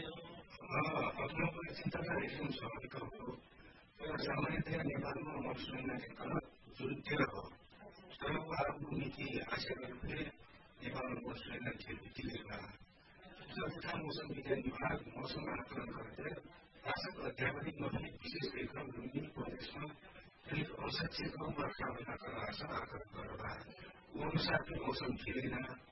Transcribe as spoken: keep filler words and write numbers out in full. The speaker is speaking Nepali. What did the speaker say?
आफ्नो पनि चिन्ता गरेको स्वाभाविक हो तर सामान्यतया नेपालमा मौसमी नदीको जुन्थ्यो हो तर उहाँहरूको नीति आशयहरूले नेपालमा मौसमी नदीहरू दिएका सर्वथा मौसम विज्ञान विभाग मौसम आकलन गर्दै आजको अध्यावधिक नदी विशेष रेखा लुम्बिनी प्रदेशमा करिब औसत क्षेत्रमा बर्खा हुनका आशा आकलन गर्दा अनुसारकै मौसम थिएन